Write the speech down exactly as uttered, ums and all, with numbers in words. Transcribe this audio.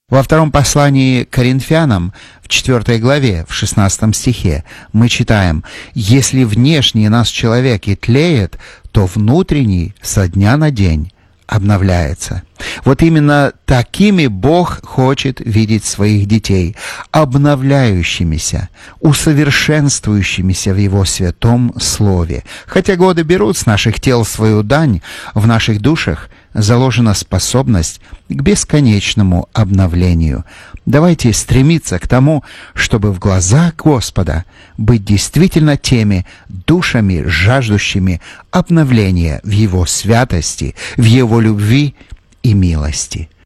Во втором послании к Коринфянам, в четвёртой главе, в шестнадцатом стихе, мы читаем: «Если внешний наш человек и тлеет, то внутренний со дня на день обновляется». Вот именно такими Бог хочет видеть своих детей, обновляющимися, усовершенствующимися в Его святом Слове. Хотя годы берут с наших тел свою дань, в наших душах заложена способность к бесконечному обновлению. Давайте стремиться к тому, чтобы в глазах Господа быть действительно теми душами, жаждущими обновления в Его святости, в Его любви и милости.